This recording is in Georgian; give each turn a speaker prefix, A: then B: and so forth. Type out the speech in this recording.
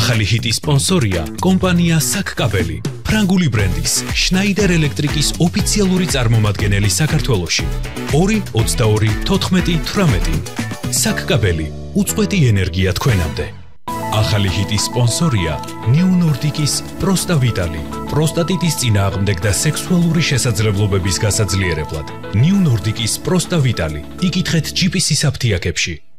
A: ახალი ჰიტის სპონსორია კომპანია საკკაბელი, ფრანგული ბრენდის შნაიდერ ელექტრიკის ოფიციალური წარმომადგენელი საქართველოში. 2-22-14-18. საკკაბელი, უწყვეტი ენერგია თქვენამდე. ახალი ჰიტის სპონსორია New Nordic-ის პროსტავიტალი, პროსტატიტის წინააღმდეგ და სექსუალური შესაძლებლობების გასაძლიერებლად. New Nordic-ის პროსტავიტალი, იკითხეთ GPC-ის აფთიაქებში.